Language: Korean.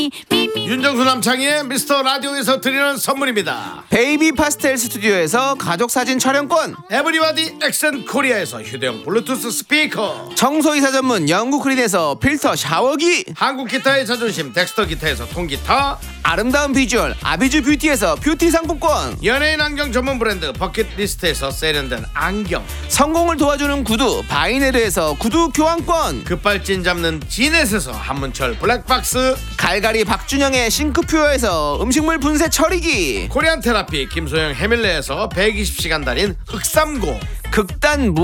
윤정수 남창희의 미스터 라디오에서 드리는 선물입니다. 베이비 파스텔 스튜디오에서 가족사진 촬영권, 에브리바디 엑센 코리아에서 휴대용 블루투스 스피커, 청소이사 전문 영국 크린에서 필터 샤워기, 한국 기타의 자존심 덱스터 기타에서 통기타, 아름다운 비주얼 아비주 뷰티에서 뷰티 상품권, 연예인 안경 전문 브랜드 버킷리스트에서 세련된 안경, 성공을 도와주는 구두 바이네르에서 구두 교환권, 급발진 잡는 지넷에서 한문철 블랙박스, 갈갈이 박준영의 싱크퓨어에서 음식물 분쇄 처리기, 코리안 테라피 김소영 해밀레에서 120시간 달인 흑삼고, 극단